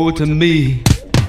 to me.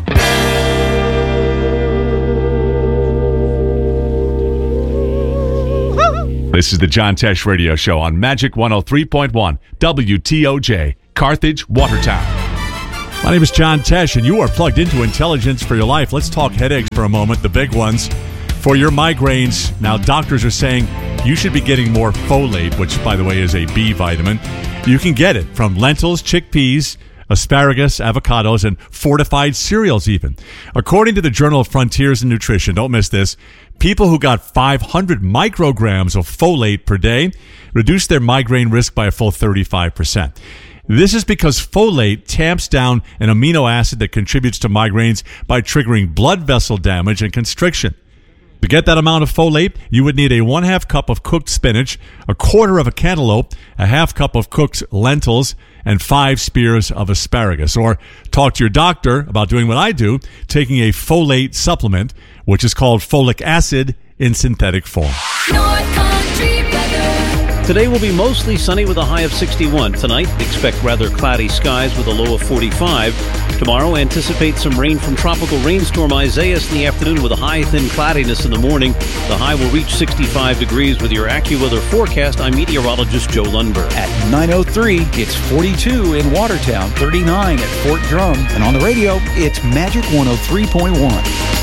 This is the John Tesh Radio Show on Magic 103.1 WTOJ, Carthage, Watertown. My name is John Tesh, and you are plugged into Intelligence for Your Life. Let's talk headaches for a moment, the big ones. For your migraines, now doctors are saying you should be getting more folate, which, by the way, is a B vitamin. You can get it from lentils, chickpeas, asparagus, avocados, and fortified cereals even. According to the Journal of Frontiers in Nutrition, don't miss this, people who got 500 micrograms of folate per day reduced their migraine risk by a full 35%. This is because folate tamps down an amino acid that contributes to migraines by triggering blood vessel damage and constriction. To get that amount of folate, you would need a 1/2 cup of cooked spinach, a quarter of a cantaloupe, a 1/2 cup of cooked lentils, and 5 spears of asparagus. Or talk to your doctor about doing what I do, taking a folate supplement, which is called folic acid in synthetic form. North Country weather. Today will be mostly sunny with a high of 61. Tonight, expect rather cloudy skies with a low of 45. Tomorrow, anticipate some rain from tropical rainstorm Isaias in the afternoon with a high thin cloudiness in the morning. The high will reach 65 degrees with your AccuWeather forecast. I'm meteorologist Joe Lundberg. At 9:03, it's 42 in Watertown, 39 at Fort Drum. And on the radio, it's Magic 103.1.